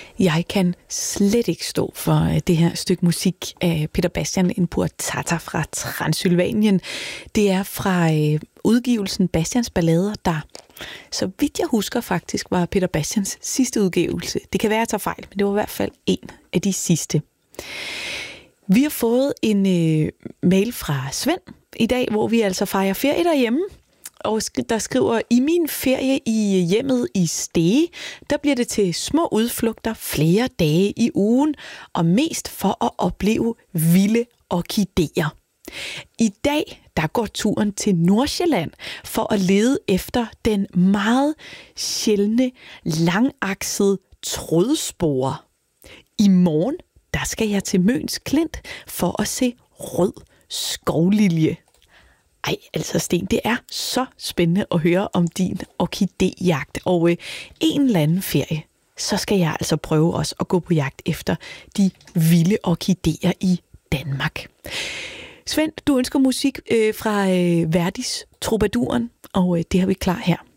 Jeg kan slet ikke stå for det her stykke musik af Peter Bastian Importata fra Transylvanien. Det er fra udgivelsen Bastians Ballader, der, så vidt jeg husker faktisk, var Peter Bastians sidste udgivelse. Det kan være, at jeg tager fejl, men det var i hvert fald en af de sidste. Vi har fået en mail fra Svend i dag, hvor vi altså fejrer ferie derhjemme. Og der skriver, i min ferie i hjemmet i Stege, der bliver det til små udflugter flere dage i ugen, og mest for at opleve vilde orkideer. I dag, der går turen til Nordsjælland for at lede efter den meget sjældne, langaksede trådspore. I morgen, der skal jeg til Møns Klint for at se rød skovlilje. Ej, altså Sten, det er så spændende at høre om din orkidéjagt. Og en eller anden ferie, så skal jeg altså prøve også at gå på jagt efter de vilde orkidéer i Danmark. Svend, du ønsker musik fra Verdis Troubadouren, og det har vi klar her.